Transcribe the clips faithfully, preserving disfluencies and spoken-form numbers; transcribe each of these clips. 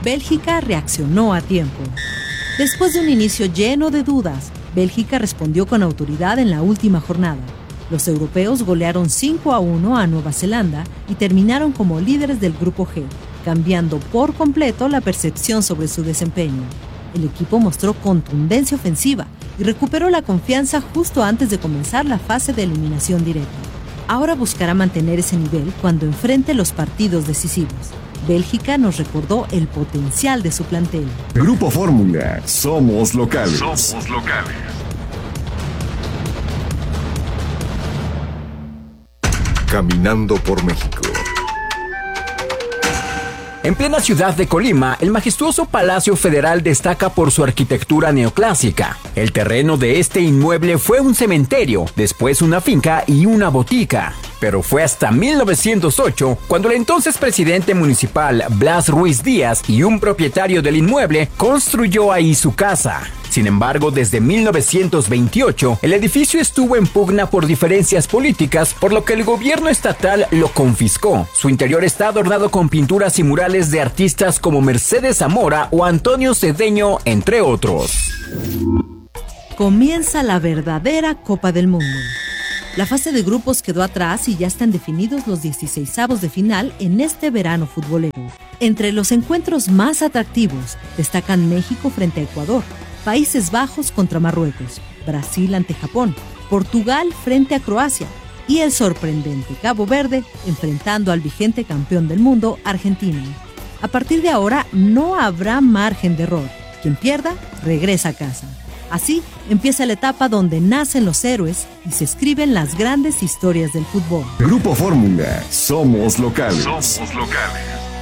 Bélgica reaccionó a tiempo. Después de un inicio lleno de dudas, Bélgica respondió con autoridad en la última jornada. Los europeos golearon cinco a uno a Nueva Zelanda y terminaron como líderes del Grupo G, cambiando por completo la percepción sobre su desempeño. El equipo mostró contundencia ofensiva y recuperó la confianza justo antes de comenzar la fase de eliminación directa. Ahora buscará mantener ese nivel cuando enfrente los partidos decisivos. Bélgica nos recordó el potencial de su plantel. Grupo Fórmula, somos locales. Somos locales. Caminando por México. En plena ciudad de Colima, el majestuoso Palacio Federal destaca por su arquitectura neoclásica. El terreno de este inmueble fue un cementerio, después una finca y una botica. Pero fue hasta mil novecientos ocho cuando el entonces presidente municipal Blas Ruiz Díaz y un propietario del inmueble construyó ahí su casa. Sin embargo, desde mil novecientos veintiocho, el edificio estuvo en pugna por diferencias políticas, por lo que el gobierno estatal lo confiscó. Su interior está adornado con pinturas y murales de artistas como Mercedes Zamora o Antonio Cedeño, entre otros. Comienza la verdadera Copa del Mundo. La fase de grupos quedó atrás y ya están definidos los dieciseisavos de final en este verano futbolero. Entre los encuentros más atractivos destacan México frente a Ecuador, Países Bajos contra Marruecos, Brasil ante Japón, Portugal frente a Croacia y el sorprendente Cabo Verde enfrentando al vigente campeón del mundo, Argentina. A partir de ahora no habrá margen de error. Quien pierda, regresa a casa. Así empieza la etapa donde nacen los héroes y se escriben las grandes historias del fútbol. Grupo Fórmula, somos locales. Somos locales.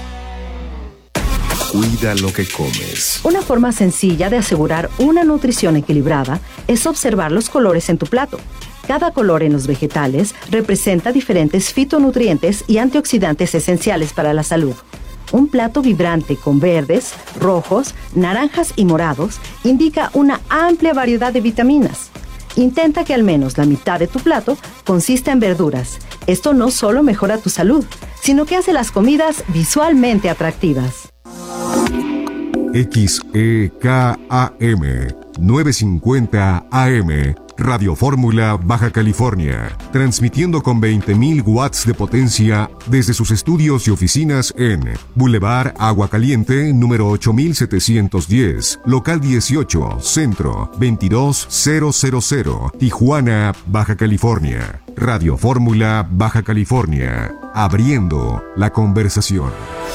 Cuida lo que comes. Una forma sencilla de asegurar una nutrición equilibrada es observar los colores en tu plato. Cada color en los vegetales representa diferentes fitonutrientes y antioxidantes esenciales para la salud. Un plato vibrante con verdes, rojos, naranjas y morados indica una amplia variedad de vitaminas. Intenta que al menos la mitad de tu plato consista en verduras. Esto no solo mejora tu salud, sino que hace las comidas visualmente atractivas. X E K A M novecientos cincuenta A M Radio Fórmula Baja California, transmitiendo con veinte mil watts de potencia desde sus estudios y oficinas en Boulevard Agua Caliente, número ocho mil setecientos diez, local dieciocho, Centro, veintidós mil, Tijuana, Baja California. Radio Fórmula Baja California, abriendo la conversación.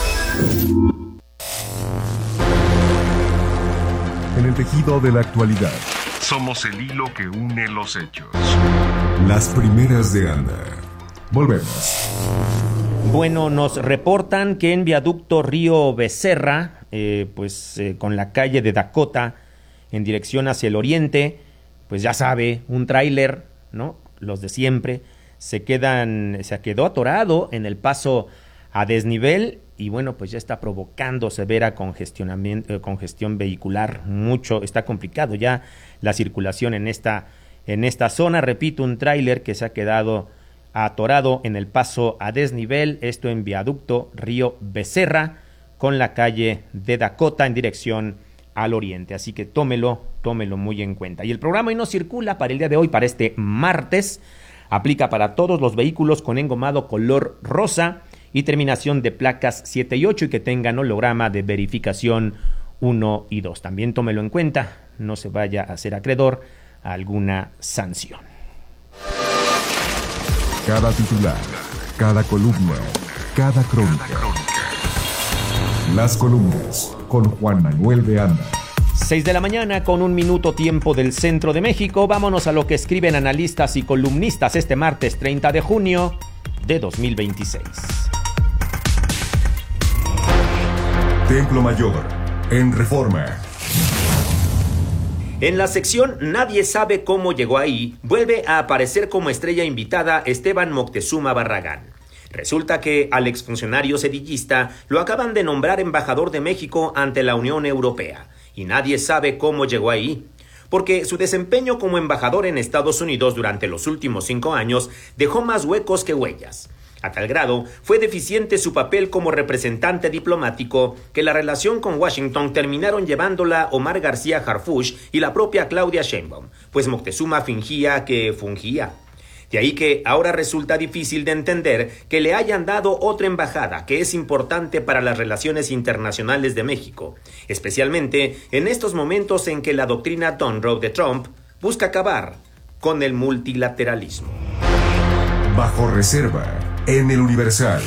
En el tejido de la actualidad. Somos el hilo que une los hechos. Las primeras de Anda. Volvemos. Bueno, nos reportan que en viaducto Río Becerra, eh, pues eh, con la calle de Dakota en dirección hacia el oriente, pues ya sabe, un tráiler, ¿no? Los de siempre, se quedan, se quedó atorado en el paso a desnivel. Y bueno, pues ya está provocando severa congestionamiento, eh, congestión vehicular. Mucho, está complicado ya la circulación en esta, en esta zona. Repito, un tráiler que se ha quedado atorado en el paso a desnivel, esto en viaducto Río Becerra, con la calle de Dakota en dirección al oriente. Así que tómelo, tómelo muy en cuenta. Y el programa hoy no circula para el día de hoy, para este martes. Aplica para todos los vehículos con engomado color rosa y terminación de placas siete y ocho y que tengan holograma de verificación uno y dos. También tómelo en cuenta, no se vaya a ser acreedor a alguna sanción. Cada titular, cada columna, cada crónica. Las columnas con Juan Manuel de Anda. seis de la mañana con un minuto tiempo del centro de México. Vámonos a lo que escriben analistas y columnistas este martes treinta de junio de dos mil veintiséis. Templo Mayor, en Reforma. En la sección Nadie sabe cómo llegó ahí, vuelve a aparecer como estrella invitada Esteban Moctezuma Barragán. Resulta que al exfuncionario sedillista lo acaban de nombrar embajador de México ante la Unión Europea, y nadie sabe cómo llegó ahí, porque su desempeño como embajador en Estados Unidos durante los últimos cinco años dejó más huecos que huellas. A tal grado fue deficiente su papel como representante diplomático que la relación con Washington terminaron llevándola Omar García Harfuch y la propia Claudia Sheinbaum, pues Moctezuma fingía que fungía. De ahí que ahora resulta difícil de entender que le hayan dado otra embajada que es importante para las relaciones internacionales de México, especialmente en estos momentos en que la doctrina Monroe de Trump busca acabar con el multilateralismo. Bajo reserva, en el Universal.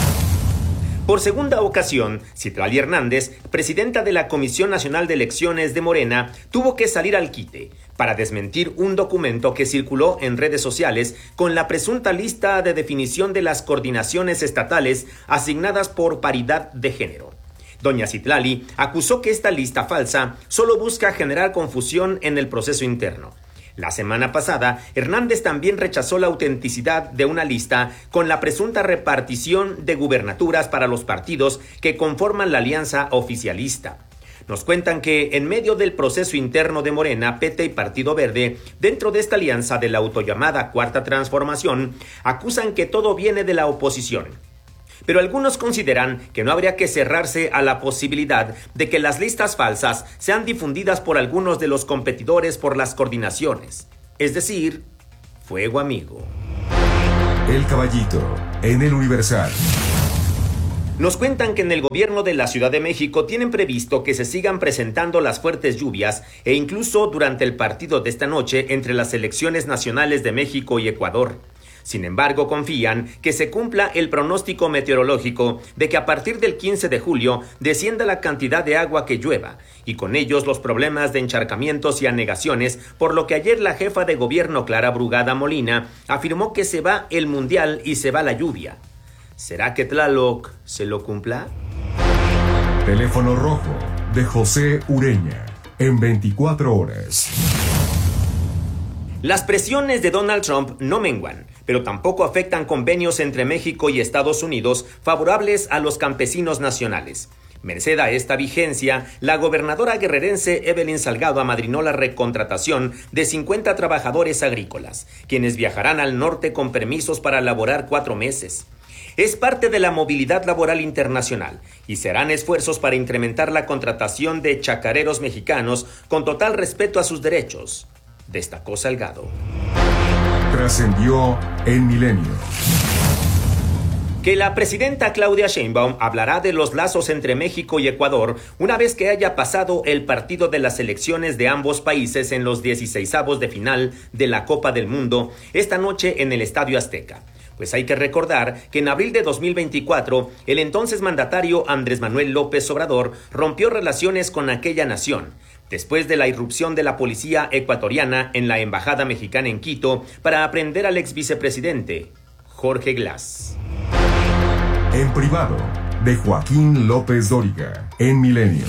Por segunda ocasión, Citlali Hernández, presidenta de la Comisión Nacional de Elecciones de Morena, tuvo que salir al quite para desmentir un documento que circuló en redes sociales con la presunta lista de definición de las coordinaciones estatales asignadas por paridad de género. Doña Citlali acusó que esta lista falsa solo busca generar confusión en el proceso interno. La semana pasada, Hernández también rechazó la autenticidad de una lista con la presunta repartición de gubernaturas para los partidos que conforman la alianza oficialista. Nos cuentan que en medio del proceso interno de Morena, P T y Partido Verde, dentro de esta alianza de la autollamada Cuarta Transformación, acusan que todo viene de la oposición. Pero algunos consideran que no habría que cerrarse a la posibilidad de que las listas falsas sean difundidas por algunos de los competidores por las coordinaciones. Es decir, fuego amigo. El Caballito, en el Universal. Nos cuentan que en el gobierno de la Ciudad de México tienen previsto que se sigan presentando las fuertes lluvias e incluso durante el partido de esta noche entre las selecciones nacionales de México y Ecuador. Sin embargo, confían que se cumpla el pronóstico meteorológico de que a partir del quince de julio descienda la cantidad de agua que llueva, y con ellos los problemas de encharcamientos y anegaciones, por lo que ayer la jefa de gobierno Clara Brugada Molina afirmó que se va el mundial y se va la lluvia. ¿Será que Tlaloc se lo cumpla? Teléfono rojo de José Ureña, en veinticuatro horas. Las presiones de Donald Trump no menguan, pero tampoco afectan convenios entre México y Estados Unidos favorables a los campesinos nacionales. Merced a esta vigencia, la gobernadora guerrerense Evelyn Salgado amadrinó la recontratación de cincuenta trabajadores agrícolas, quienes viajarán al norte con permisos para laborar cuatro meses. Es parte de la movilidad laboral internacional y serán esfuerzos para incrementar la contratación de chacareros mexicanos con total respeto a sus derechos, destacó Salgado. Trascendió en Milenio. Que la presidenta Claudia Sheinbaum hablará de los lazos entre México y Ecuador una vez que haya pasado el partido de las selecciones de ambos países en los dieciseisavos de final de la Copa del Mundo esta noche en el Estadio Azteca. Pues hay que recordar que en abril de dos mil veinticuatro, el entonces mandatario Andrés Manuel López Obrador rompió relaciones con aquella nación, después de la irrupción de la policía ecuatoriana en la embajada mexicana en Quito para aprender al ex vicepresidente Jorge Glass. En privado, de Joaquín López Dóriga, en Milenio.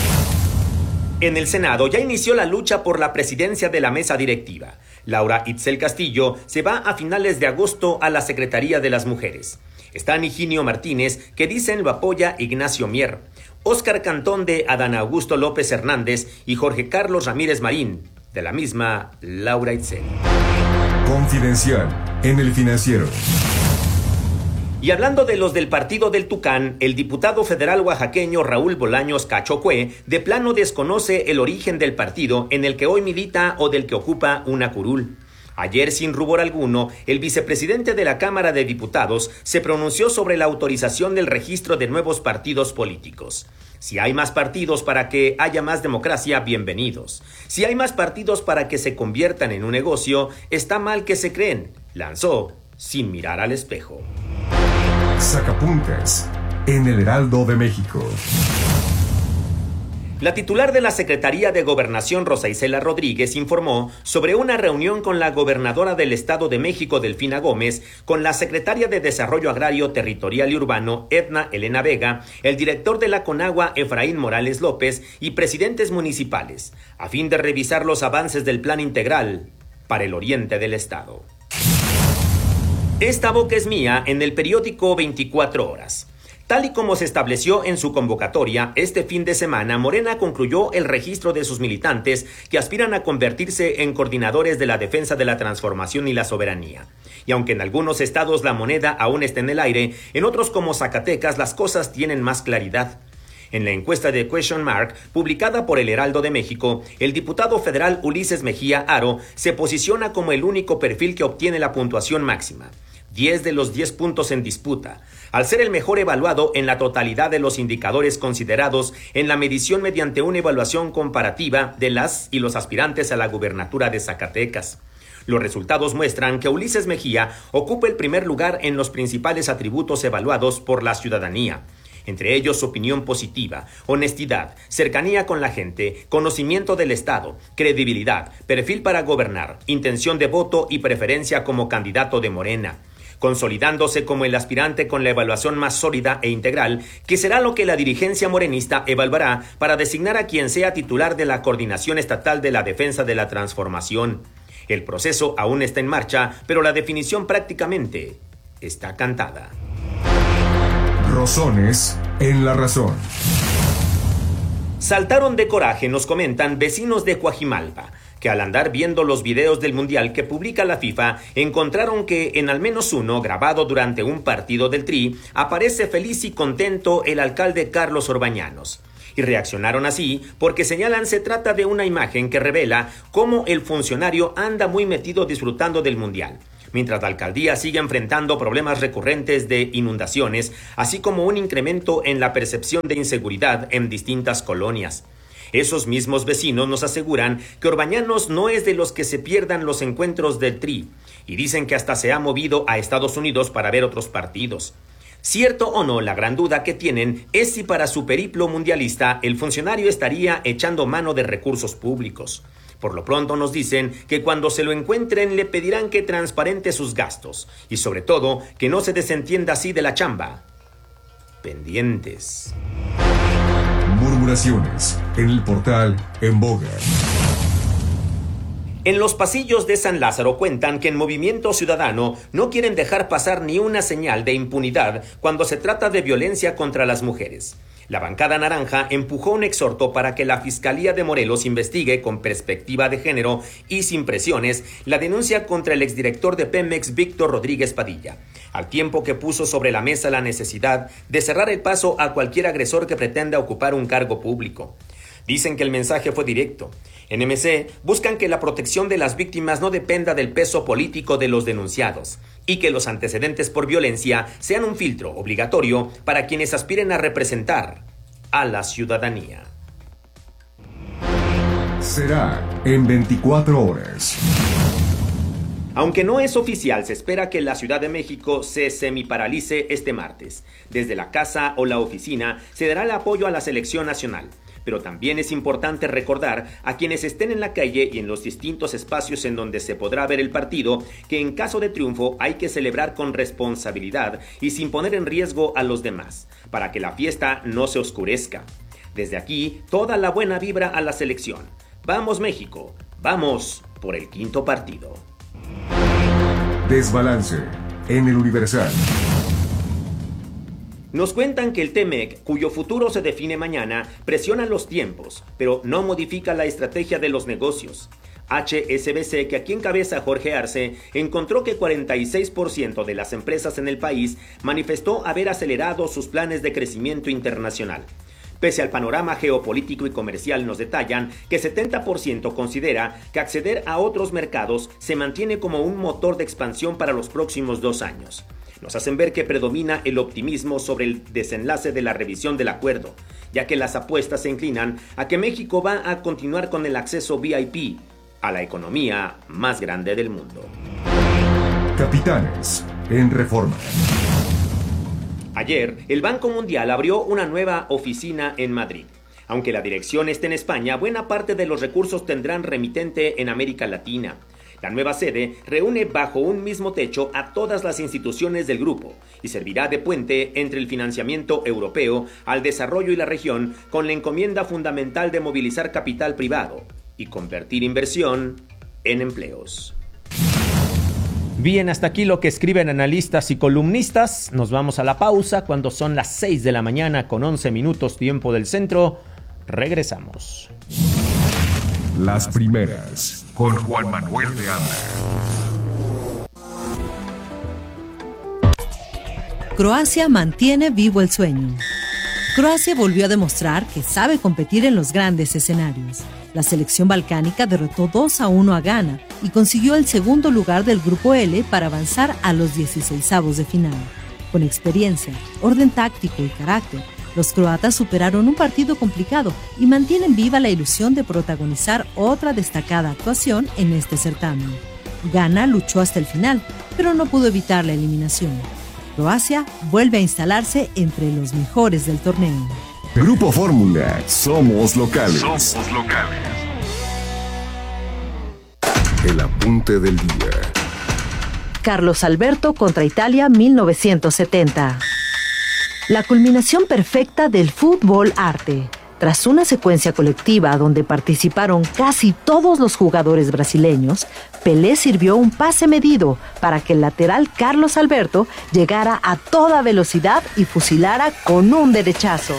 En el Senado ya inició la lucha por la presidencia de la mesa directiva. Laura Itzel Castillo se va a finales de agosto a la Secretaría de las Mujeres. Están Higinio Martínez, que dicen lo apoya Ignacio Mier, Óscar Cantón de Adán Augusto López Hernández y Jorge Carlos Ramírez Marín, de la misma Laura Itzel. Confidencial, en el Financiero. Y hablando de los del partido del Tucán, el diputado federal oaxaqueño Raúl Bolaños Cachocue de plano desconoce el origen del partido en el que hoy milita o del que ocupa una curul. Ayer, sin rubor alguno, el vicepresidente de la Cámara de Diputados se pronunció sobre la autorización del registro de nuevos partidos políticos. Si hay más partidos para que haya más democracia, bienvenidos. Si hay más partidos para que se conviertan en un negocio, está mal que se creen, lanzó sin mirar al espejo. Sacapuntas, en el Heraldo de México. La titular de la Secretaría de Gobernación, Rosa Isela Rodríguez, informó sobre una reunión con la gobernadora del Estado de México, Delfina Gómez, con la secretaria de Desarrollo Agrario, Territorial y Urbano, Edna Elena Vega, el director de la Conagua, Efraín Morales López, y presidentes municipales, a fin de revisar los avances del Plan Integral para el Oriente del Estado. Esta boca es mía en el periódico veinticuatro horas. Tal y como se estableció en su convocatoria, este fin de semana Morena concluyó el registro de sus militantes que aspiran a convertirse en coordinadores de la defensa de la transformación y la soberanía. Y aunque en algunos estados la moneda aún está en el aire, en otros como Zacatecas las cosas tienen más claridad. En la encuesta de Question Mark, publicada por El Heraldo de México, el diputado federal Ulises Mejía Aro se posiciona como el único perfil que obtiene la puntuación máxima. diez de los diez puntos en disputa, al ser el mejor evaluado en la totalidad de los indicadores considerados en la medición mediante una evaluación comparativa de las y los aspirantes a la gubernatura de Zacatecas. Los resultados muestran que Ulises Mejía ocupa el primer lugar en los principales atributos evaluados por la ciudadanía. Entre ellos opinión positiva, honestidad, cercanía con la gente, conocimiento del Estado, credibilidad, perfil para gobernar, intención de voto y preferencia como candidato de Morena, consolidándose como el aspirante con la evaluación más sólida e integral, que será lo que la dirigencia morenista evaluará para designar a quien sea titular de la Coordinación Estatal de la Defensa de la Transformación. El proceso aún está en marcha, pero la definición prácticamente está cantada. Rosones en la razón. Saltaron de coraje, nos comentan vecinos de Coajimalpa, que al andar viendo los videos del Mundial que publica la FIFA, encontraron que en al menos uno, grabado durante un partido del Tri, aparece feliz y contento el alcalde Carlos Orbañanos. Y reaccionaron así porque señalan se trata de una imagen que revela cómo el funcionario anda muy metido disfrutando del Mundial, mientras la alcaldía sigue enfrentando problemas recurrentes de inundaciones, así como un incremento en la percepción de inseguridad en distintas colonias. Esos mismos vecinos nos aseguran que Orbañanos no es de los que se pierdan los encuentros del Tri, y dicen que hasta se ha movido a Estados Unidos para ver otros partidos. Cierto o no, la gran duda que tienen es si para su periplo mundialista el funcionario estaría echando mano de recursos públicos. Por lo pronto nos dicen que cuando se lo encuentren le pedirán que transparente sus gastos y sobre todo que no se desentienda así de la chamba. Pendientes. Murmuraciones en el portal En Boga. En los pasillos de San Lázaro cuentan que en Movimiento Ciudadano no quieren dejar pasar ni una señal de impunidad cuando se trata de violencia contra las mujeres. La bancada naranja empujó un exhorto para que la Fiscalía de Morelos investigue con perspectiva de género y sin presiones la denuncia contra el exdirector de Pemex, Víctor Rodríguez Padilla, al tiempo que puso sobre la mesa la necesidad de cerrar el paso a cualquier agresor que pretenda ocupar un cargo público. Dicen que el mensaje fue directo. En M C buscan que la protección de las víctimas no dependa del peso político de los denunciados y que los antecedentes por violencia sean un filtro obligatorio para quienes aspiren a representar a la ciudadanía. Será en veinticuatro horas. Aunque no es oficial, se espera que la Ciudad de México se semiparalice este martes. Desde la casa o la oficina se dará el apoyo a la selección nacional. Pero también es importante recordar a quienes estén en la calle y en los distintos espacios en donde se podrá ver el partido que en caso de triunfo hay que celebrar con responsabilidad y sin poner en riesgo a los demás, para que la fiesta no se oscurezca. Desde aquí, toda la buena vibra a la selección. ¡Vamos México! ¡Vamos por el quinto partido! Desbalance en el Universal. Nos cuentan que el T-M E C, cuyo futuro se define mañana, presiona los tiempos, pero no modifica la estrategia de los negocios. H S B C, que aquí encabeza Jorge Arce, encontró que cuarenta y seis por ciento de las empresas en el país manifestó haber acelerado sus planes de crecimiento internacional. Pese al panorama geopolítico y comercial, nos detallan que setenta por ciento considera que acceder a otros mercados se mantiene como un motor de expansión para los próximos dos años. Nos hacen ver que predomina el optimismo sobre el desenlace de la revisión del acuerdo, ya que las apuestas se inclinan a que México va a continuar con el acceso V I P a la economía más grande del mundo. Capitanes en Reforma. Ayer, el Banco Mundial abrió una nueva oficina en Madrid. Aunque la dirección esté en España, buena parte de los recursos tendrán remitente en América Latina. La nueva sede reúne bajo un mismo techo a todas las instituciones del grupo y servirá de puente entre el financiamiento europeo al desarrollo y la región con la encomienda fundamental de movilizar capital privado y convertir inversión en empleos. Bien, hasta aquí lo que escriben analistas y columnistas. Nos vamos a la pausa cuando son las seis de la mañana con once minutos tiempo del centro. Regresamos. Las primeras con Juan Manuel de Anda. Croacia mantiene vivo el sueño. Croacia volvió a demostrar que sabe competir en los grandes escenarios. La selección balcánica derrotó dos a uno a Ghana y consiguió el segundo lugar del Grupo L para avanzar a los dieciseisavos de final. Con experiencia, orden táctico y carácter, los croatas superaron un partido complicado y mantienen viva la ilusión de protagonizar otra destacada actuación en este certamen. Ghana luchó hasta el final, pero no pudo evitar la eliminación. Croacia vuelve a instalarse entre los mejores del torneo. Grupo Fórmula, somos locales. Somos locales. El apunte del día. Carlos Alberto contra Italia mil novecientos setenta. La culminación perfecta del fútbol arte. Tras una secuencia colectiva donde participaron casi todos los jugadores brasileños, Pelé sirvió un pase medido para que el lateral Carlos Alberto llegara a toda velocidad y fusilara con un derechazo.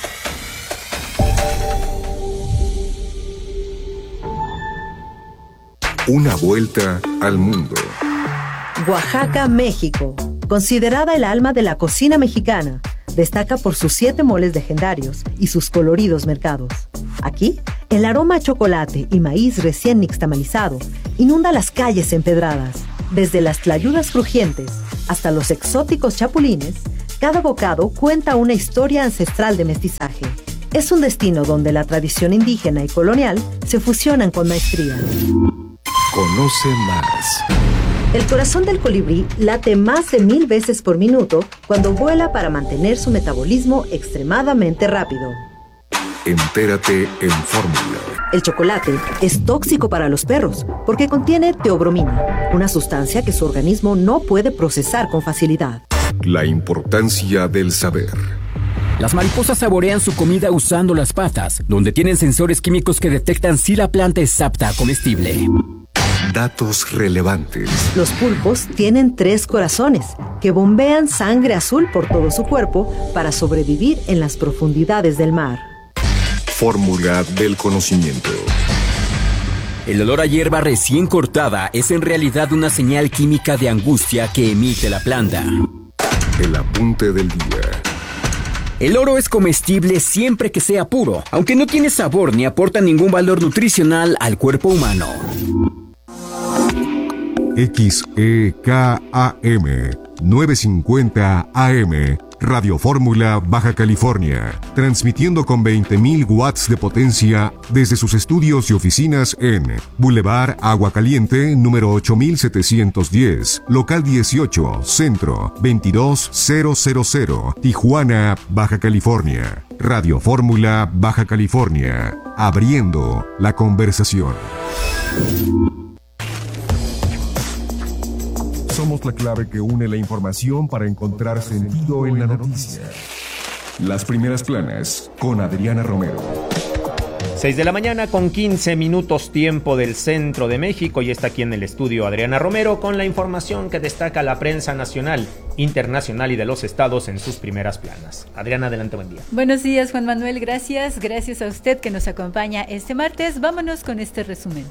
Una vuelta al mundo. Oaxaca, México. Considerada el alma de la cocina mexicana, destaca por sus siete moles legendarios y sus coloridos mercados. Aquí, el aroma a chocolate y maíz recién nixtamalizado inunda las calles empedradas. Desde las tlayudas crujientes hasta los exóticos chapulines, cada bocado cuenta una historia ancestral de mestizaje. Es un destino donde la tradición indígena y colonial se fusionan con maestría. Conoce más. El corazón del colibrí late más de mil veces por minuto cuando vuela para mantener su metabolismo extremadamente rápido. Entérate en Fórmula. El chocolate es tóxico para los perros porque contiene teobromina, una sustancia que su organismo no puede procesar con facilidad. La importancia del saber. Las mariposas saborean su comida usando las patas, donde tienen sensores químicos que detectan si la planta es apta a comestible. Datos relevantes. Los pulpos tienen tres corazones que bombean sangre azul por todo su cuerpo para sobrevivir en las profundidades del mar. Fórmula del conocimiento. El olor a hierba recién cortada es en realidad una señal química de angustia que emite la planta. El apunte del día. El oro es comestible siempre que sea puro, aunque no tiene sabor ni aporta ningún valor nutricional al cuerpo humano. X E K A M novecientos cincuenta A M Radio Fórmula Baja California, transmitiendo con veinte mil watts de potencia desde sus estudios y oficinas en Boulevard Agua Caliente, número ocho mil setecientos diez, local dieciocho, Centro, veintidós mil, Tijuana, Baja California. Radio Fórmula Baja California, abriendo la conversación. Somos la clave que une la información para encontrar sentido en la noticia. Las primeras planas con Adriana Romero. seis de la mañana con quince minutos tiempo del centro de México y está aquí en el estudio Adriana Romero con la información que destaca la prensa nacional, internacional y de los estados en sus primeras planas. Adriana, adelante, buen día. Buenos días, Juan Manuel, gracias. Gracias a usted que nos acompaña este martes. Vámonos con este resumen.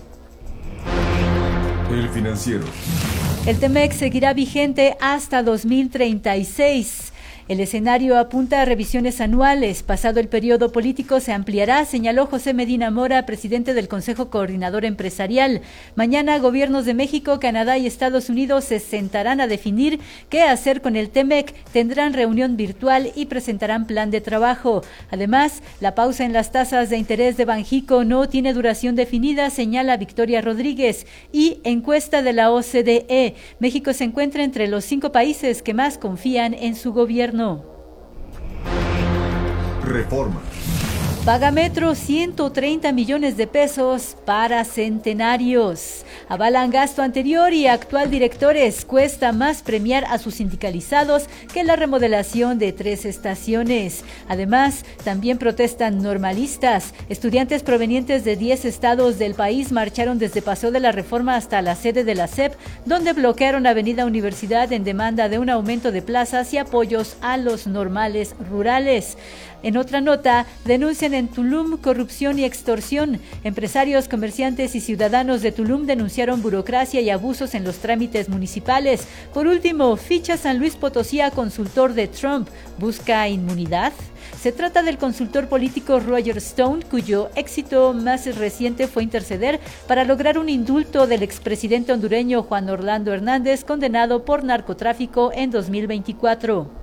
El Financiero. El T-MEC seguirá vigente hasta dos mil treinta y seis. El escenario apunta a revisiones anuales. Pasado el periodo político se ampliará, señaló José Medina Mora, presidente del Consejo Coordinador Empresarial. Mañana, gobiernos de México, Canadá y Estados Unidos se sentarán a definir qué hacer con el T-MEC. Tendrán reunión virtual y presentarán plan de trabajo. Además, la pausa en las tasas de interés de Banjico no tiene duración definida, señala Victoria Rodríguez. Y encuesta de la O C D E. México se encuentra entre los cinco países que más confían en su gobierno. Reforma. Paga Metro ciento treinta millones de pesos para centenarios. Avalan gasto anterior y actual directores. Cuesta más premiar a sus sindicalizados que la remodelación de tres estaciones. Además, también protestan normalistas. Estudiantes provenientes de diez estados del país marcharon desde Paseo de la Reforma hasta la sede de la S E P, donde bloquearon Avenida Universidad en demanda de un aumento de plazas y apoyos a los normales rurales. En otra nota, denuncian en Tulum corrupción y extorsión. Empresarios, comerciantes y ciudadanos de Tulum denunciaron burocracia y abusos en los trámites municipales. Por último, ficha San Luis Potosí a consultor de Trump. ¿Busca inmunidad? Se trata del consultor político Roger Stone, cuyo éxito más reciente fue interceder para lograr un indulto del expresidente hondureño Juan Orlando Hernández, condenado por narcotráfico en dos mil veinticuatro.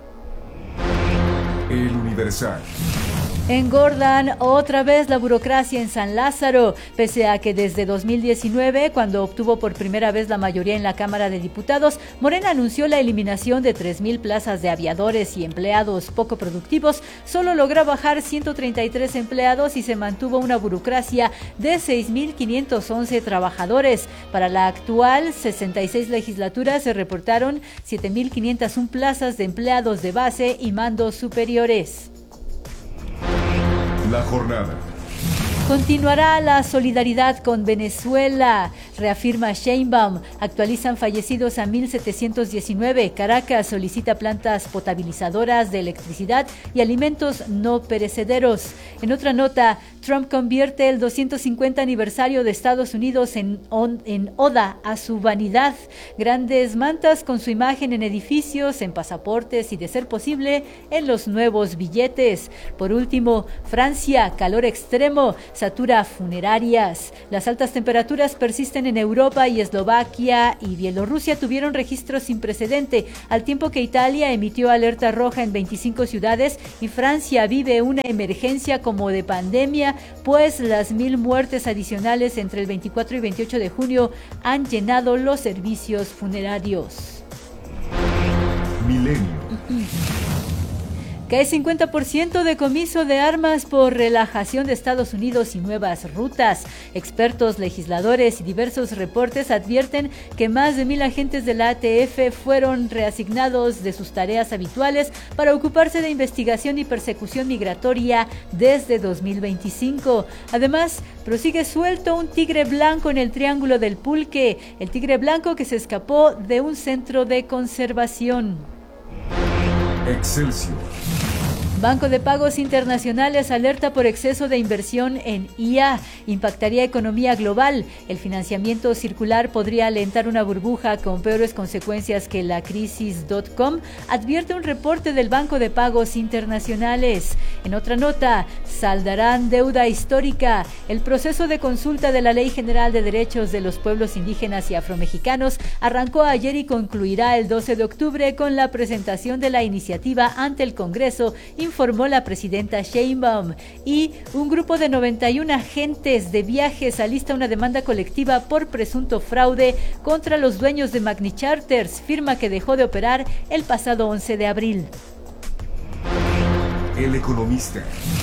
El Universal. Engordan otra vez la burocracia en San Lázaro, pese a que desde dos mil diecinueve, cuando obtuvo por primera vez la mayoría en la Cámara de Diputados, Morena anunció la eliminación de tres mil plazas de aviadores y empleados poco productivos. Solo logró bajar ciento treinta y tres empleados y se mantuvo una burocracia de seis mil quinientos once trabajadores. Para la actual sesenta y seis legislatura se reportaron siete mil quinientas uno plazas de empleados de base y mandos superiores. La jornada. Continuará la solidaridad con Venezuela, reafirma Sheinbaum. Actualizan fallecidos a mil setecientos diecinueve. Caracas solicita plantas potabilizadoras de electricidad y alimentos no perecederos. En otra nota, Trump convierte el doscientos cincuenta aniversario de Estados Unidos en, on, en oda a su vanidad. Grandes mantas con su imagen en edificios, en pasaportes y, de ser posible, en los nuevos billetes. Por último, Francia, calor extremo, satura funerarias. Las altas temperaturas persisten en Europa y Eslovaquia y Bielorrusia tuvieron registros sin precedente, al tiempo que Italia emitió alerta roja en veinticinco ciudades y Francia vive una emergencia como de pandemia, pues las mil muertes adicionales entre el veinticuatro y veintiocho de junio han llenado los servicios funerarios. Milenio. Cae cincuenta por ciento decomiso de armas por relajación de Estados Unidos y nuevas rutas. Expertos, legisladores y diversos reportes advierten que más de mil agentes de la A T F fueron reasignados de sus tareas habituales para ocuparse de investigación y persecución migratoria desde dos mil veinticinco. Además, prosigue suelto un tigre blanco en el Triángulo del Pulque, el tigre blanco que se escapó de un centro de conservación. Excelsior. Banco de Pagos Internacionales alerta por exceso de inversión en I A. Impactaría economía global. El financiamiento circular podría alentar una burbuja con peores consecuencias que la crisis punto com, advierte un reporte del Banco de Pagos Internacionales. En otra nota, saldarán deuda histórica. El proceso de consulta de la Ley General de Derechos de los Pueblos Indígenas y Afromexicanos arrancó ayer y concluirá el doce de octubre con la presentación de la iniciativa ante el Congreso, informó la presidenta Sheinbaum. Y un grupo de noventa y uno agentes de viajes alista una demanda colectiva por presunto fraude contra los dueños de Magni Charters, firma que dejó de operar el pasado once de abril. El Economista.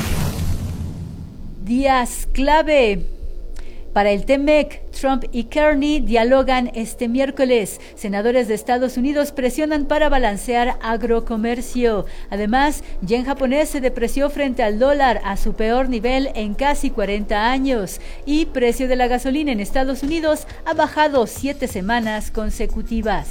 Días clave. Para el T-MEC, Trump y Kearney dialogan este miércoles. Senadores de Estados Unidos presionan para balancear agrocomercio. Además, yen japonés se depreció frente al dólar a su peor nivel en casi cuarenta años. Y precio de la gasolina en Estados Unidos ha bajado siete semanas consecutivas.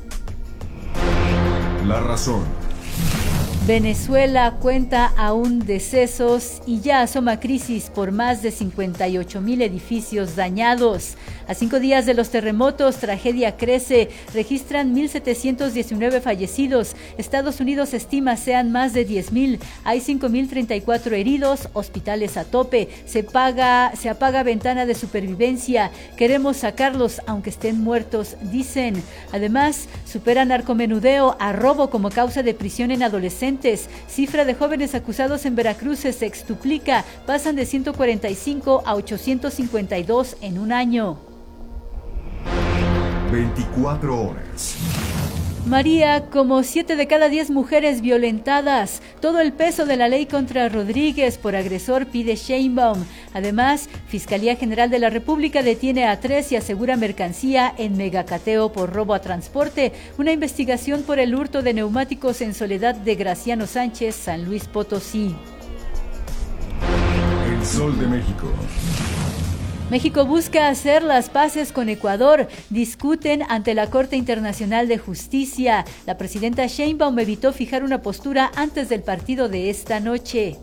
La razón. Venezuela cuenta aún decesos y ya asoma crisis por más de cincuenta y ocho mil edificios dañados. A cinco días de los terremotos, tragedia crece. Registran mil setecientos diecinueve fallecidos. Estados Unidos estima sean más de diez mil. Hay cinco mil treinta y cuatro heridos. Hospitales a tope. Se paga, se apaga ventana de supervivencia. Queremos sacarlos aunque estén muertos, dicen. Además, supera narcomenudeo a robo como causa de prisión en adolescentes. Cifra de jóvenes acusados en Veracruz se sextuplica, pasan de ciento cuarenta y cinco a ochocientos cincuenta y dos en un año. veinticuatro horas. María, como siete de cada diez mujeres violentadas. Todo el peso de la ley contra Rodríguez por agresor pide Sheinbaum. Además, Fiscalía General de la República detiene a tres y asegura mercancía en megacateo por robo a transporte. Una investigación por el hurto de neumáticos en Soledad de Graciano Sánchez, San Luis Potosí. El Sol de México. México busca hacer las paces con Ecuador. Discuten ante la Corte Internacional de Justicia. La presidenta Sheinbaum evitó fijar una postura antes del partido de esta noche.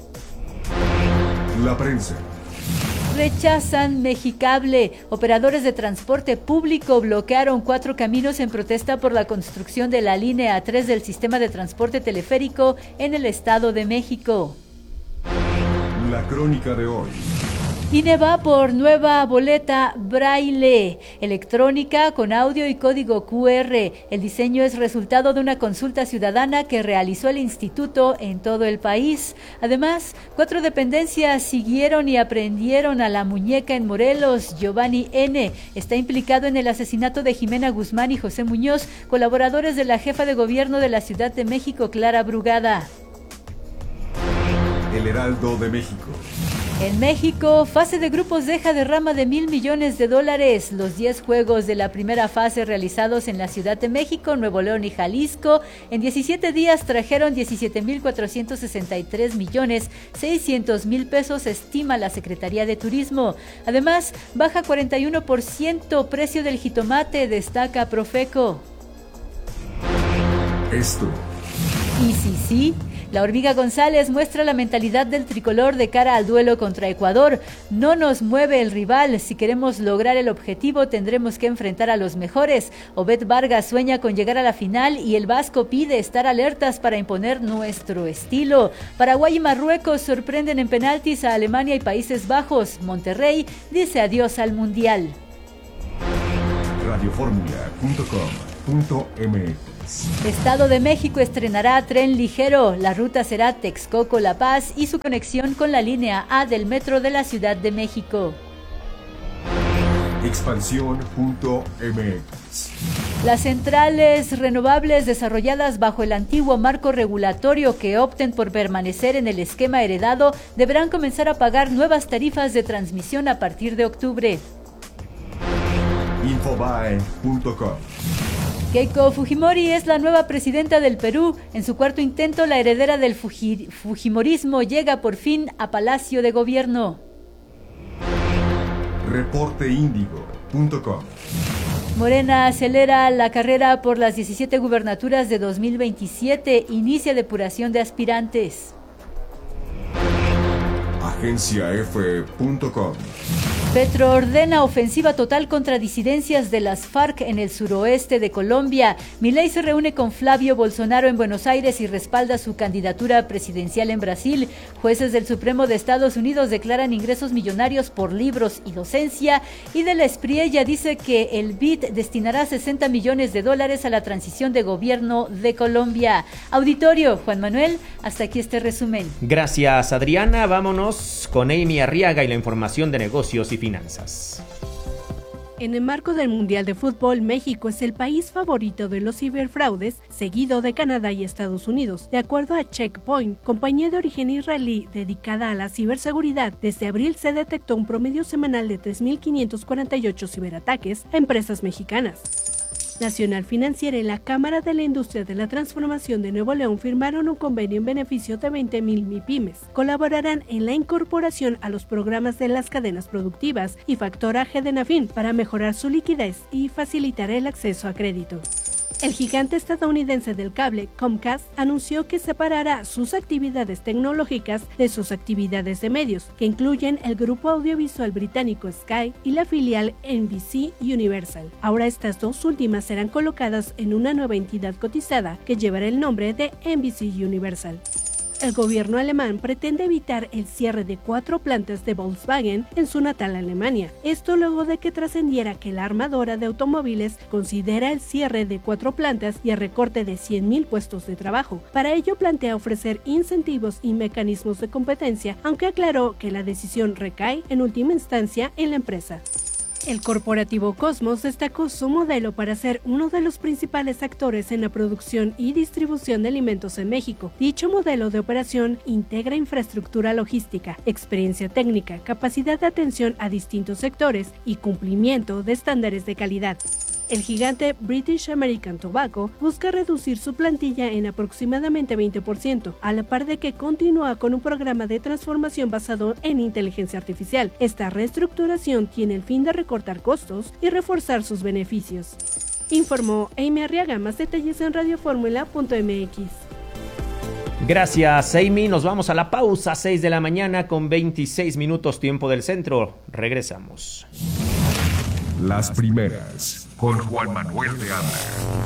La prensa. Rechazan Mexicable. Operadores de transporte público bloquearon cuatro caminos en protesta por la construcción de la línea tres del sistema de transporte teleférico en el Estado de México. La crónica de hoy. I N E va por nueva boleta braille, electrónica con audio y código cu erre. El diseño es resultado de una consulta ciudadana que realizó el instituto en todo el país. Además, cuatro dependencias siguieron y aprendieron a la muñeca en Morelos. Giovanni N. está implicado en el asesinato de Jimena Guzmán y José Muñoz, colaboradores de la jefa de gobierno de la Ciudad de México, Clara Brugada. El Heraldo de México. En México, fase de grupos deja derrama de mil millones de dólares. Los diez juegos de la primera fase realizados en la Ciudad de México, Nuevo León y Jalisco, en diecisiete días trajeron diecisiete mil cuatrocientos sesenta y tres millones seiscientos mil pesos, estima la Secretaría de Turismo. Además, baja cuarenta y uno por ciento precio del jitomate, destaca Profeco. Esto. Y sí, sí. La Hormiga González muestra la mentalidad del tricolor de cara al duelo contra Ecuador. No nos mueve el rival. Si queremos lograr el objetivo, tendremos que enfrentar a los mejores. Obed Vargas sueña con llegar a la final y el Vasco pide estar alertas para imponer nuestro estilo. Paraguay y Marruecos sorprenden en penaltis a Alemania y Países Bajos. Monterrey dice adiós al Mundial. radioformula punto com punto m x. Estado de México estrenará tren ligero. La ruta será Texcoco-La Paz y su conexión con la línea A del metro de la Ciudad de México. Expansión punto m x. Las centrales renovables desarrolladas bajo el antiguo marco regulatorio que opten por permanecer en el esquema heredado deberán comenzar a pagar nuevas tarifas de transmisión a partir de octubre. Infobae punto com. Keiko Fujimori es la nueva presidenta del Perú. En su cuarto intento, la heredera del Fuji- Fujimorismo llega por fin a Palacio de Gobierno. reporte índigo punto com. Morena acelera la carrera por las diecisiete gubernaturas de dos mil veintisiete. Inicia depuración de aspirantes. agencia efe punto com. Petro ordena ofensiva total contra disidencias de las FARC en el suroeste de Colombia. Milei se reúne con Flavio Bolsonaro en Buenos Aires y respalda su candidatura presidencial en Brasil. Jueces del Supremo de Estados Unidos declaran ingresos millonarios por libros y docencia. Y de la Espriella dice que el B I D destinará sesenta millones de dólares a la transición de gobierno de Colombia. Auditorio, Juan Manuel, hasta aquí este resumen. Gracias, Adriana. Vámonos con Amy Arriaga y la información de negocios y finanzas. En el marco del Mundial de Fútbol, México es el país favorito de los ciberfraudes, seguido de Canadá y Estados Unidos. De acuerdo a Checkpoint, compañía de origen israelí dedicada a la ciberseguridad, desde abril se detectó un promedio semanal de tres mil quinientos cuarenta y ocho ciberataques a empresas mexicanas. Nacional Financiera y la Cámara de la Industria de la Transformación de Nuevo León firmaron un convenio en beneficio de veinte mil MIPYMES. Colaborarán en la incorporación a los programas de las cadenas productivas y factoraje de Nafin para mejorar su liquidez y facilitar el acceso a crédito. El gigante estadounidense del cable, Comcast, anunció que separará sus actividades tecnológicas de sus actividades de medios, que incluyen el grupo audiovisual británico Sky y la filial N B C Universal. Ahora estas dos últimas serán colocadas en una nueva entidad cotizada que llevará el nombre de N B C Universal. El gobierno alemán pretende evitar el cierre de cuatro plantas de Volkswagen en su natal Alemania. Esto luego de que trascendiera que la armadora de automóviles considera el cierre de cuatro plantas y el recorte de cien mil puestos de trabajo. Para ello plantea ofrecer incentivos y mecanismos de competencia, aunque aclaró que la decisión recae en última instancia en la empresa. El corporativo Cosmos destacó su modelo para ser uno de los principales actores en la producción y distribución de alimentos en México. Dicho modelo de operación integra infraestructura logística, experiencia técnica, capacidad de atención a distintos sectores y cumplimiento de estándares de calidad. El gigante British American Tobacco busca reducir su plantilla en aproximadamente veinte por ciento, a la par de que continúa con un programa de transformación basado en inteligencia artificial. Esta reestructuración tiene el fin de recortar costos y reforzar sus beneficios. Informó Amy Arriaga. Más detalles en radioformula punto m x. Gracias, Amy. Nos vamos a la pausa, seis de la mañana con veintiséis minutos tiempo del centro. Regresamos. Las primeras, con Juan Manuel de Anda.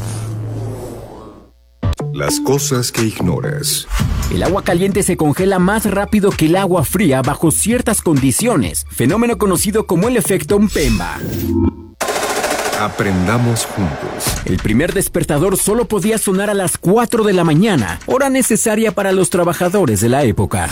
Las cosas que ignoras. El agua caliente se congela más rápido que el agua fría bajo ciertas condiciones, fenómeno conocido como el efecto Mpemba. Aprendamos juntos. El primer despertador solo podía sonar a las cuatro de la mañana, hora necesaria para los trabajadores de la época.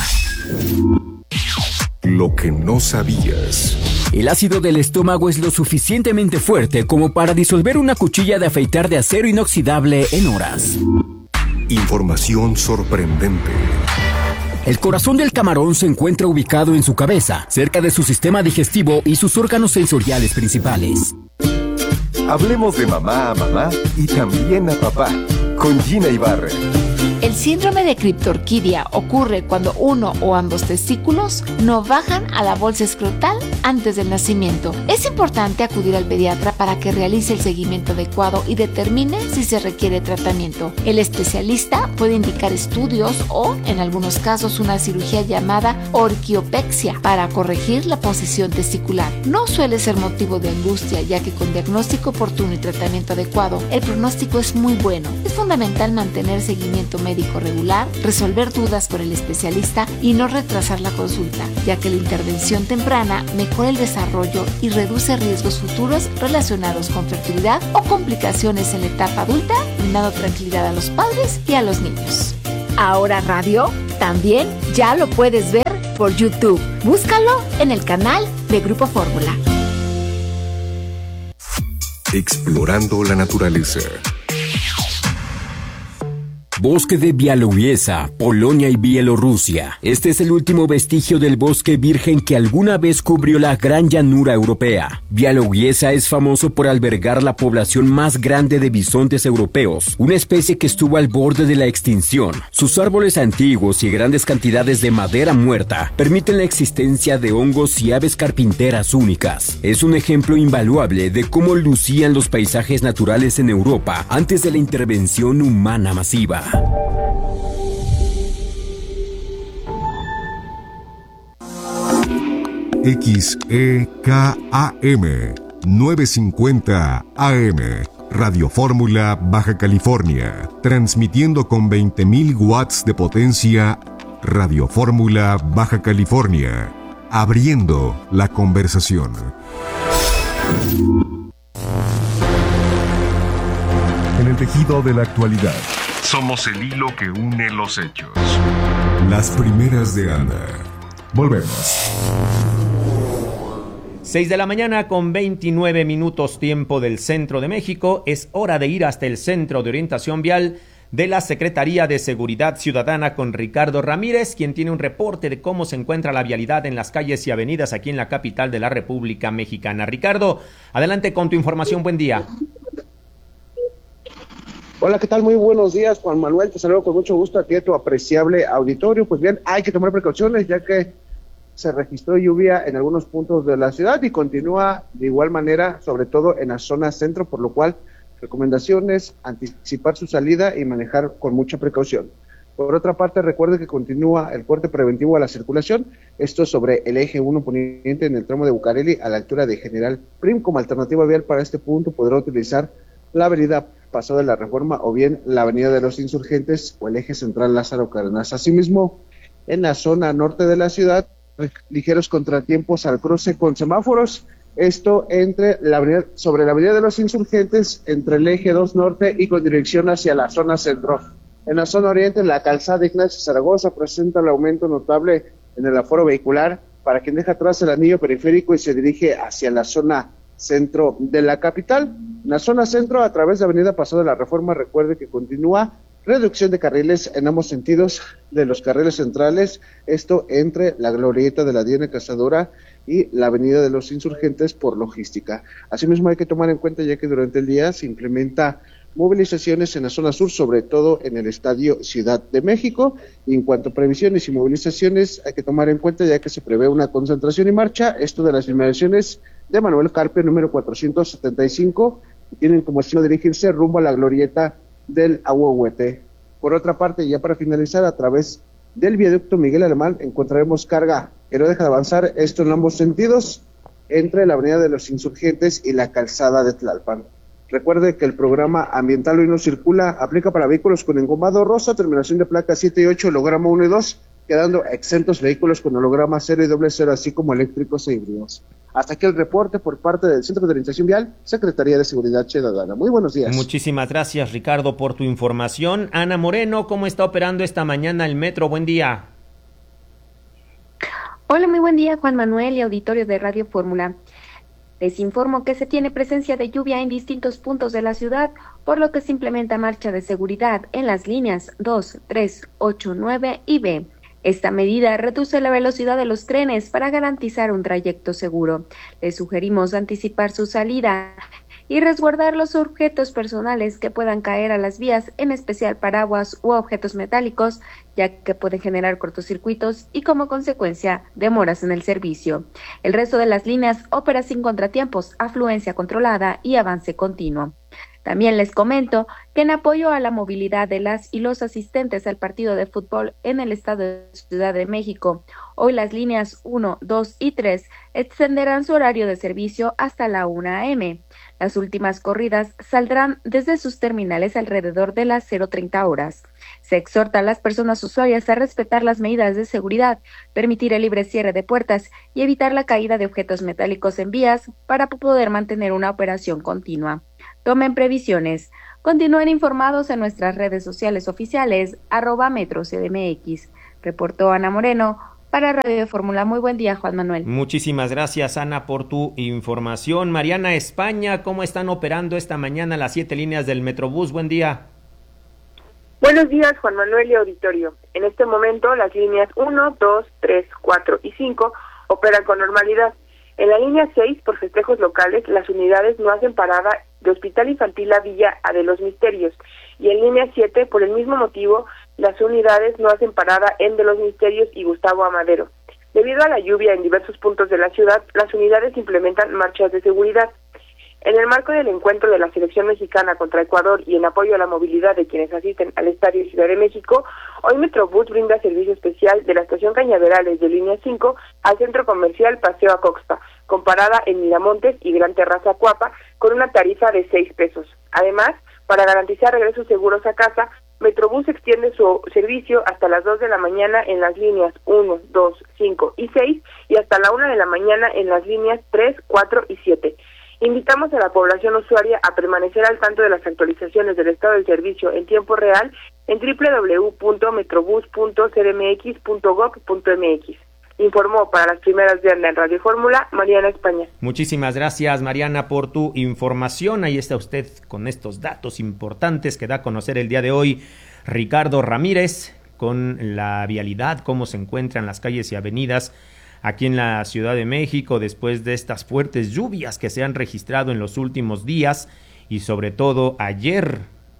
Lo que no sabías. El ácido del estómago es lo suficientemente fuerte como para disolver una cuchilla de afeitar de acero inoxidable en horas. Información sorprendente. El corazón del camarón se encuentra ubicado en su cabeza, cerca de su sistema digestivo y sus órganos sensoriales principales. Hablemos de mamá a mamá y también a papá, con Gina Ibarra. El síndrome de criptorquidia ocurre cuando uno o ambos testículos no bajan a la bolsa escrotal antes del nacimiento. Es importante acudir al pediatra para que realice el seguimiento adecuado y determine si se requiere tratamiento. El especialista puede indicar estudios o, en algunos casos, una cirugía llamada orquiopexia para corregir la posición testicular. No suele ser motivo de angustia, ya que con diagnóstico oportuno y tratamiento adecuado, el pronóstico es muy bueno. Es fundamental mantener seguimiento médico regular, resolver dudas con el especialista y no retrasar la consulta, ya que la intervención temprana mejora el desarrollo y reduce riesgos futuros relacionados con fertilidad o complicaciones en la etapa adulta, brindando tranquilidad a los padres y a los niños. Ahora Radio también ya lo puedes ver por YouTube. Búscalo en el canal de Grupo Fórmula. Explorando la naturaleza. Bosque de Białowieża, Polonia y Bielorrusia. Este es el último vestigio del bosque virgen que alguna vez cubrió la gran llanura europea. Białowieża es famoso por albergar la población más grande de bisontes europeos, una especie que estuvo al borde de la extinción. Sus árboles antiguos y grandes cantidades de madera muerta permiten la existencia de hongos y aves carpinteras únicas. Es un ejemplo invaluable de cómo lucían los paisajes naturales en Europa antes de la intervención humana masiva. X E K A M novecientos cincuenta A M Radio Fórmula Baja California, transmitiendo con veinte mil watts de potencia. Radio Fórmula Baja California, abriendo la conversación. En el tejido de la actualidad. Somos el hilo que une los hechos. Las primeras de Anda. Volvemos. seis de la mañana con veintinueve minutos tiempo del centro de México. Es hora de ir hasta el Centro de Orientación Vial de la Secretaría de Seguridad Ciudadana con Ricardo Ramírez, quien tiene un reporte de cómo se encuentra la vialidad en las calles y avenidas aquí en la capital de la República Mexicana. Ricardo, adelante con tu información. Buen día. Hola, ¿qué tal? Muy buenos días, Juan Manuel. Te saludo con mucho gusto aquí a tu apreciable auditorio. Pues bien, hay que tomar precauciones ya que se registró lluvia en algunos puntos de la ciudad y continúa de igual manera, sobre todo en la zona centro, por lo cual recomendaciones, anticipar su salida y manejar con mucha precaución. Por otra parte, recuerde que continúa el corte preventivo a la circulación, esto sobre el eje uno poniente en el tramo de Bucareli a la altura de General Prim. Como alternativa vial para este punto podrá utilizar la avenida Paso de la Reforma o bien la avenida de los Insurgentes o el eje central Lázaro Cárdenas. Asimismo, en la zona norte de la ciudad, ligeros contratiempos al cruce con semáforos, esto entre la avenida, sobre la avenida de los Insurgentes, entre el eje dos norte y con dirección hacia la zona centro. En la zona oriente, la calzada Ignacio Zaragoza presenta el aumento notable en el aforo vehicular para quien deja atrás el anillo periférico y se dirige hacia la zona centro de la capital. En la zona centro, a través de Avenida Paseo de la Reforma, recuerde que continúa reducción de carriles en ambos sentidos de los carriles centrales, esto entre la glorieta de la Diana Cazadora y la Avenida de los Insurgentes por logística. Asimismo, hay que tomar en cuenta ya que durante el día se implementa movilizaciones en la zona sur, sobre todo en el Estadio Ciudad de México. Y en cuanto a previsiones y movilizaciones, hay que tomar en cuenta ya que se prevé una concentración y marcha, esto de las inmediaciones de Manuel Carpio, número cuatrocientos setenta y cinco, y tienen como destino dirigirse rumbo a la glorieta del Ahuehuete. Por otra parte, ya para finalizar, a través del viaducto Miguel Alemán encontraremos carga que no deja de avanzar, esto en ambos sentidos, entre la Avenida de los Insurgentes y la calzada de Tlalpan. Recuerde que el programa Ambiental Hoy No Circula aplica para vehículos con engomado rosa, terminación de placa siete y ocho, holograma uno y dos, quedando exentos vehículos con holograma cero y doble cero, así como eléctricos e híbridos. Hasta aquí el reporte por parte del Centro de Orientación Vial, Secretaría de Seguridad Ciudadana. Muy buenos días. Muchísimas gracias, Ricardo, por tu información. Ana Moreno, ¿cómo está operando esta mañana el metro? Buen día. Hola, muy buen día, Juan Manuel y auditorio de Radio Fórmula. Les informo que se tiene presencia de lluvia en distintos puntos de la ciudad, por lo que se implementa marcha de seguridad en las líneas dos, tres, ocho, nueve y B. Esta medida reduce la velocidad de los trenes para garantizar un trayecto seguro. Les sugerimos anticipar su salida y resguardar los objetos personales que puedan caer a las vías, en especial paraguas u objetos metálicos, ya que pueden generar cortocircuitos y como consecuencia demoras en el servicio. El resto de las líneas opera sin contratiempos, afluencia controlada y avance continuo. También les comento que en apoyo a la movilidad de las y los asistentes al partido de fútbol en el estado de Ciudad de México, hoy las líneas uno, dos y tres extenderán su horario de servicio hasta la una a eme. Las últimas corridas saldrán desde sus terminales alrededor de las cero treinta horas. Se exhorta a las personas usuarias a respetar las medidas de seguridad, permitir el libre cierre de puertas y evitar la caída de objetos metálicos en vías para poder mantener una operación continua. Tomen previsiones. Continúen informados en nuestras redes sociales oficiales, arroba Metro C D M X. Reportó Ana Moreno para Radio Fórmula. Muy buen día, Juan Manuel. Muchísimas gracias, Ana, por tu información. Mariana España, ¿cómo están operando esta mañana las siete líneas del Metrobús? Buen día. Buenos días, Juan Manuel y auditorio. En este momento, las líneas uno, dos, tres, cuatro y cinco operan con normalidad. En la línea seis, por festejos locales, las unidades no hacen parada de Hospital Infantil La Villa a de los Misterios. Y en línea siete, por el mismo motivo, las unidades no hacen parada en de los Misterios y Gustavo Amadero. Debido a la lluvia en diversos puntos de la ciudad, las unidades implementan marchas de seguridad. En el marco del encuentro de la selección mexicana contra Ecuador y en apoyo a la movilidad de quienes asisten al Estadio Ciudad de México, hoy Metrobús brinda servicio especial de la estación Cañaverales de línea cinco al centro comercial Paseo Acoxpa, con parada en Miramontes y Gran Terraza Cuapa, con una tarifa de seis pesos. Además, para garantizar regresos seguros a casa, Metrobús extiende su servicio hasta las dos de la mañana en las líneas uno, dos, cinco y seis y hasta la una de la mañana en las líneas tres, cuatro y siete. Invitamos a la población usuaria a permanecer al tanto de las actualizaciones del estado del servicio en tiempo real en doble u doble u doble u punto metrobús punto c d m x punto gob punto m x. Informó para las primeras de en Radio Fórmula, Mariana España. Muchísimas gracias, Mariana, por tu información. Ahí está usted con estos datos importantes que da a conocer el día de hoy Ricardo Ramírez con la vialidad, cómo se encuentran las calles y avenidas aquí en la Ciudad de México después de estas fuertes lluvias que se han registrado en los últimos días y sobre todo ayer.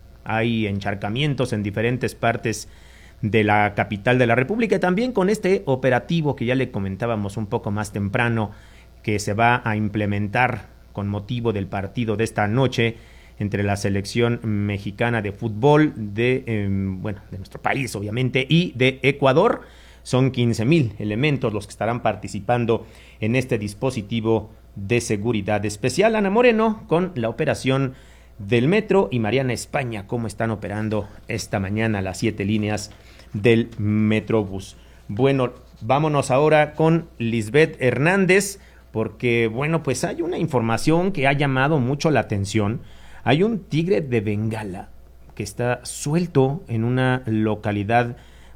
Hay encharcamientos en diferentes partes de la capital de la República y también con este operativo que ya le comentábamos un poco más temprano que se va a implementar con motivo del partido de esta noche entre la selección mexicana de fútbol de, eh, bueno, de nuestro país obviamente y de Ecuador. Son quince mil elementos los que estarán participando en este dispositivo de seguridad especial. Ana Moreno con la operación del metro y Mariana España, cómo están operando esta mañana las siete líneas del Metrobús. Bueno, vámonos ahora con Lisbeth Hernández, porque, bueno, pues hay una información que ha llamado mucho la atención. Hay un tigre de Bengala que está suelto en una localidad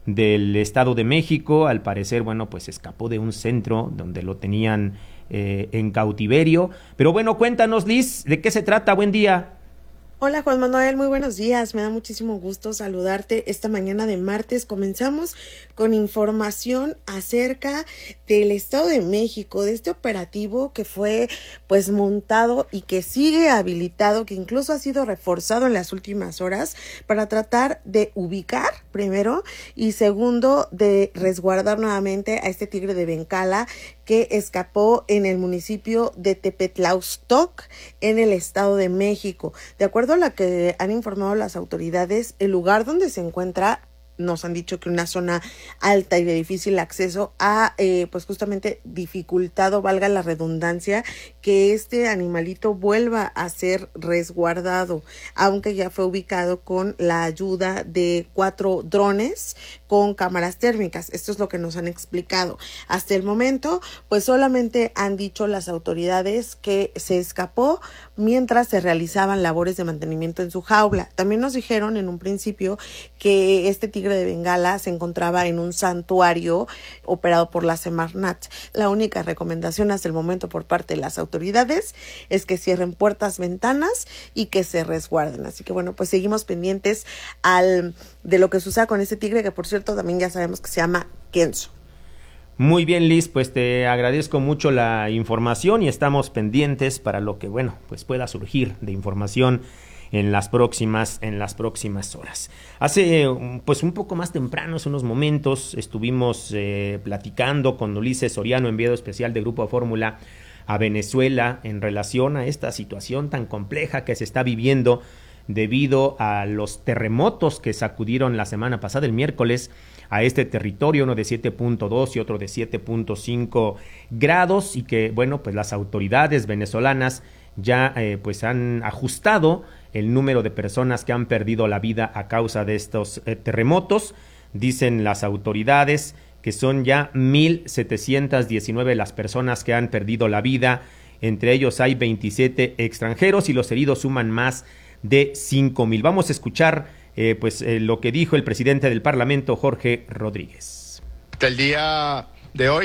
del Estado de México. Al parecer, bueno, pues escapó de un centro donde lo tenían eh, en cautiverio. Pero bueno, cuéntanos, Liz, ¿de qué se trata? Buen día. Hola Juan Manuel, muy buenos días, me da muchísimo gusto saludarte esta mañana de martes. Comenzamos con información acerca del Estado de México, de este operativo que fue pues montado y que sigue habilitado, que incluso ha sido reforzado en las últimas horas para tratar de ubicar primero y segundo de resguardar nuevamente a este tigre de Bengala que escapó en el municipio de Tepetlaustoc, en el Estado de México. De acuerdo a lo que han informado las autoridades, el lugar donde se encuentra, nos han dicho que una zona alta y de difícil acceso ha, eh, pues justamente dificultado, valga la redundancia, que este animalito vuelva a ser resguardado, aunque ya fue ubicado con la ayuda de cuatro drones con cámaras térmicas. Esto es lo que nos han explicado. Hasta el momento, pues solamente han dicho las autoridades que se escapó mientras se realizaban labores de mantenimiento en su jaula. También nos dijeron en un principio que este tigre de Bengala se encontraba en un santuario operado por la Semarnat. La única recomendación hasta el momento por parte de las autoridades es que cierren puertas, ventanas y que se resguarden. Así que bueno, pues seguimos pendientes al de lo que suceda con este tigre, que por cierto también ya sabemos que se llama Kenzo. Muy bien, Liz, pues te agradezco mucho la información y estamos pendientes para lo que, bueno, pues pueda surgir de información en las próximas en las próximas horas. Hace pues un poco más temprano, hace unos momentos, estuvimos eh, platicando con Ulises Soriano, enviado especial de Grupo Fórmula a Venezuela, en relación a esta situación tan compleja que se está viviendo debido a los terremotos que sacudieron la semana pasada, el miércoles, a este territorio, uno de siete punto dos y otro de siete punto cinco grados, y que, bueno, pues las autoridades venezolanas ya eh, pues han ajustado el número de personas que han perdido la vida a causa de estos eh, terremotos. Dicen las autoridades que son ya mil setecientas diecinueve las personas que han perdido la vida, entre ellos hay veintisiete extranjeros y los heridos suman más de cinco mil. Vamos a escuchar eh, pues eh, lo que dijo el presidente del Parlamento, Jorge Rodríguez. El día de hoy